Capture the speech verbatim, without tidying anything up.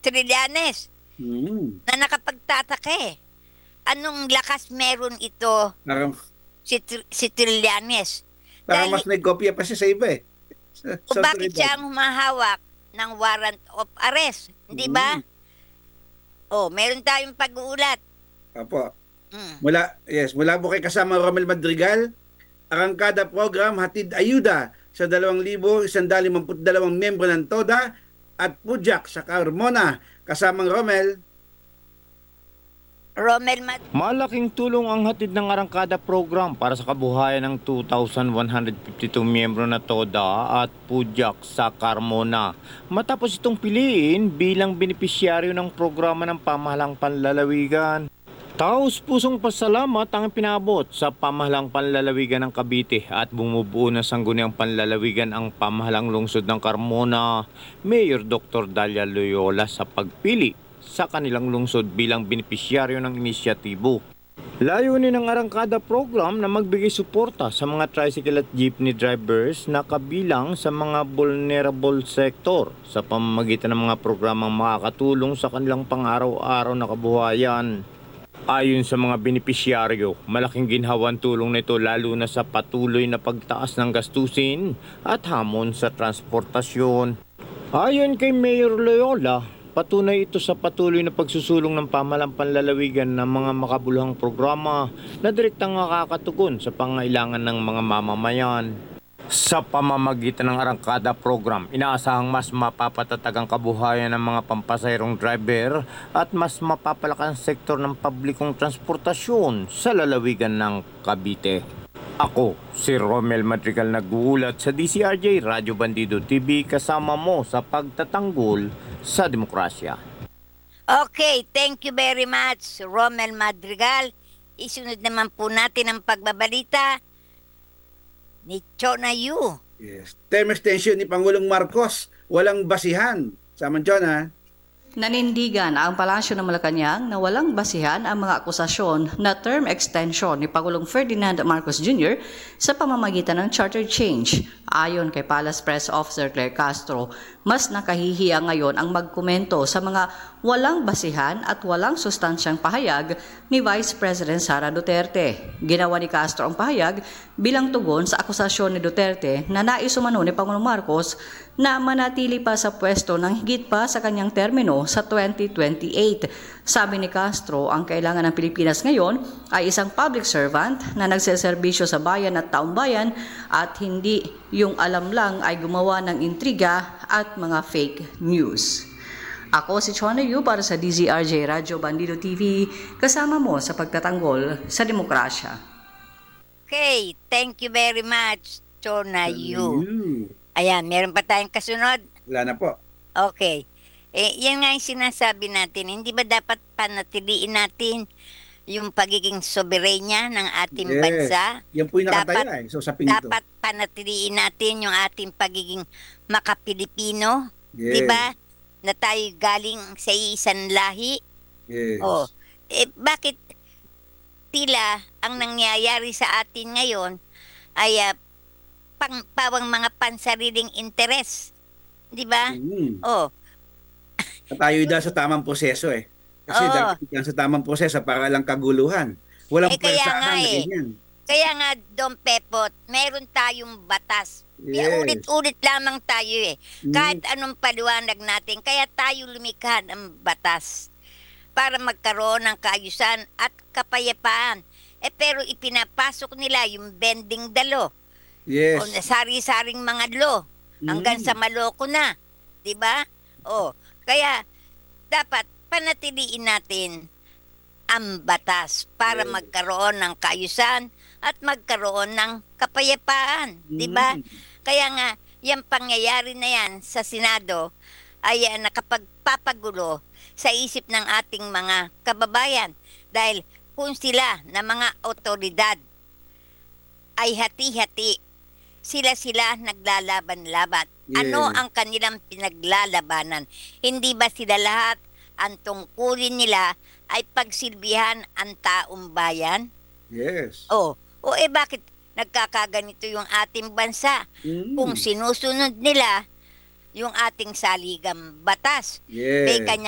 Trillanes Mm. na nakapagtataka eh. Anong lakas meron ito Parang, si, Tr- si Trillanes? parang Dahil, mas may kopya pa siya sa iba eh. Sa, o sa bakit otoridad. siya ang humahawak ng warrant of arrest? Hindi ba? Mm. O, meron tayong pag-uulat. Apo. Mm. Mula, yes, mula po kay kasama Romel Madrigal, arangkada program hatid ayuda sa dalawang libo isandali mamput dalawang membro ng TODA at Pujak sa Carmona kasamang Romel. Romel Mad... Malaking tulong ang hatid ng Arangkada Program para sa kabuhayan ng two thousand one hundred fifty-two miyembro na TODA at Pujak sa Carmona. Matapos itong piliin bilang benepisyaryo ng programa ng pamahalang panlalawigan. Taos pusong pasalamat ang pinabot sa pamahalang panlalawigan ng Cavite at bumubuo ng sangguniang panlalawigan ang pamahalang lungsod ng Carmona, Mayor Doctor Dalia Loyola sa pagpili sa kanilang lungsod bilang benepisyaryo ng inisyatibo. Layunin ng Arangkada Program na magbigay suporta sa mga tricycle at jeepney drivers na kabilang sa mga vulnerable sector sa pamamagitan ng mga programang makakatulong sa kanilang pang-araw-araw na kabuhayan. Ayon sa mga benepisyaryo, malaking ginhawang tulong nito lalo na sa patuloy na pagtaas ng gastusin at hamon sa transportasyon. Ayon kay Mayor Loyola, patunay ito sa patuloy na pagsusulong ng pamahalang panlalawigan ng mga makabuluhang programa na direktang nakakatugon sa pangailangan ng mga mamamayan. Sa pamamagitan ng Arangkada Program, inaasahang mas mapapatatag ang kabuhayan ng mga pampasayrong driver at mas mapapalakas ang sektor ng publikong transportasyon sa lalawigan ng Cavite. Ako, si Romel Madrigal nag-uulat sa D C R J Radyo Bandido T V kasama mo sa pagtatanggol sa demokrasya. Okay, thank you very much, Romel Madrigal. Isunod naman po natin ang pagbabalita ni Chona Yu. Yes. Term extension ni Pangulong Marcos, walang basihan. Sama John ha. Nanindigan ang Palasyo ng Malacanang na walang basihan ang mga akusasyon na term extension ni Pangulong Ferdinand Marcos Junior sa pamamagitan ng charter change. Ayon kay Palace Press Officer Claire Castro, mas nakahihiya ngayon ang magkomento sa mga walang basihan at walang sustansyang pahayag ni Vice President Sara Duterte. Ginawa ni Castro ang pahayag bilang tugon sa akusasyon ni Duterte na nais umano ni Pangulong Marcos na manatili pa sa pwesto ng higit pa sa kanyang termino sa twenty twenty-eight. Sabi ni Castro, ang kailangan ng Pilipinas ngayon ay isang public servant na nagseserbisyo sa bayan at taong bayan at hindi yung alam lang ay gumawa ng intriga at mga fake news. Ako si Chona Yu para sa D Z R J Radyo Bandido T V, kasama mo sa pagtatanggol sa demokrasya. Okay, thank you very much, Chona Yu. Ayun. Ayan, meron pa tayong kasunod. Wala na po. Okay. Eh, yan nga yung sinasabi natin. Hindi ba dapat panatiliin natin yung pagiging soberenya ng ating Yes. bansa? Yan po yung nakataya Dapat- eh. So sa pingito. Dapat panatiliin natin yung ating pagiging makapilipino. Yes. Di ba? Na tayo galing sa isang lahi. Yes. Oh, eh, bakit tila ang nangyayari sa atin ngayon ay ah, pang, pawang mga pansariling interes? Di ba? Mm. Oh, Tayo daw sa tamang proseso eh. Kasi Oo. dapat yan sa tamang proseso para lang kaguluhan. Walang Eh, kaya nga persahan na eh. ganyan. kaya nga, Don Pepot, meron tayong batas. Kaya Yes. ulit-ulit lamang tayo eh. Mm. Kahit anong paliwanag natin, kaya tayo lumikha ng batas para magkaroon ng kaayusan at kapayapaan. Eh pero ipinapasok nila yung bending dalo Yes. o sari-saring mga law hanggang Mm. sa maloko na. 'Di ba? O, kaya dapat panatiliin natin ang batas para Yes. magkaroon ng kaayusan at magkaroon ng kapayapaan, 'di ba? Mm. Kaya nga, yung pangyayari na yan sa Senado ay uh, nakapagpapagulo sa isip ng ating mga kababayan. Dahil kung sila na mga otoridad ay hati-hati, sila-sila naglalaban-laban. Ano Yes. ang kanilang pinaglalabanan? Hindi ba sila lahat ang tungkulin nila ay pagsilbihan ang taong bayan? Yes. O, o eh bakit nagkakaganito yung ating bansa? Mm. Kung sinusunod nila yung ating saligang batas. Yes. May kanya